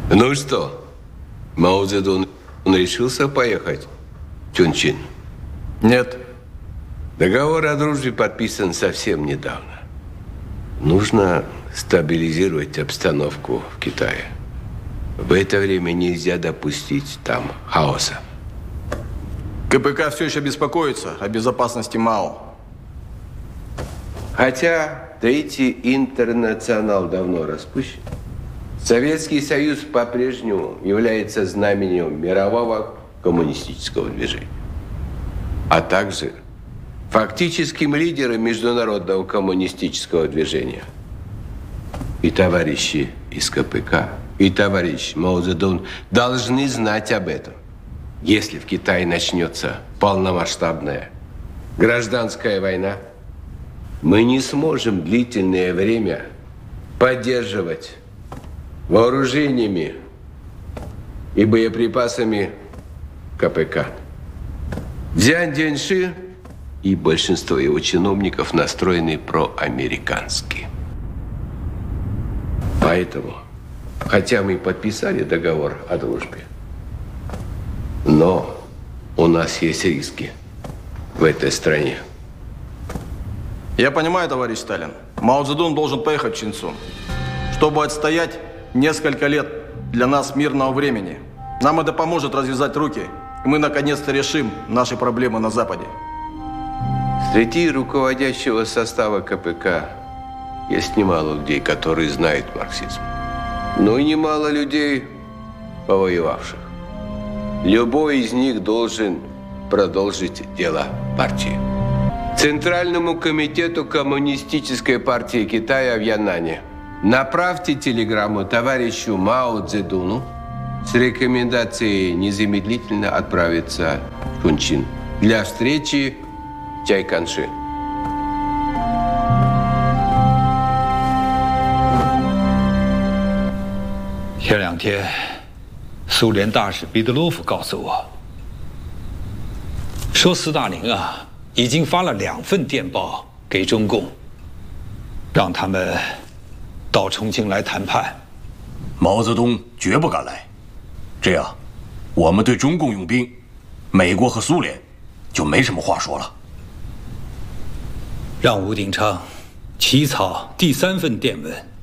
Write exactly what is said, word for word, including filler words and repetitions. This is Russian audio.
Ну что, Мао Цзэдун решился поехать в Чунчин? Нет. Договор о дружбе подписан совсем недавно. Нужно стабилизировать обстановку в Китае. В это время нельзя допустить там хаоса. КПК все еще беспокоится о безопасности Мао. Хотя Третий интернационал давно распущен, Советский Союз по-прежнему является знаменем мирового коммунистического движения, а также фактическим лидером международного коммунистического движения. И товарищи из КПК, и товарищ Мао Цзэдун должны знать об этом. Если в Китае начнется полномасштабная гражданская война, мы не сможем длительное время поддерживать вооружениями и боеприпасами КПК. Цзян Дяньши и большинство его чиновников настроены проамерикански. Поэтому, хотя мы подписали договор о дружбе, но у нас есть риски в этой стране. Я понимаю, товарищ Сталин. Мао Цзэдун должен поехать в Чинцун, чтобы отстоять несколько лет для нас мирного времени. Нам это поможет развязать руки, и мы наконец-то решим наши проблемы на Западе. Среди руководящего состава КПК есть немало людей, которые знают марксизм. Но и немало людей, повоевавших. Любой из них должен продолжить дело партии. Центральному комитету Коммунистической партии Китая в Янане направьте телеграмму товарищу Мао Цзэдуну с рекомендацией незамедлительно отправиться в Чунчин для встречи в Чайканши. 前两天，苏联大使彼得罗夫告诉我，说斯大林啊。 已经发了两份电报给中共，让他们到重庆来谈判。 毛泽东绝不敢来，这样，我们对中共用兵，美国和苏联就没什么话说了。 让吴鼎昌起草第三份电文，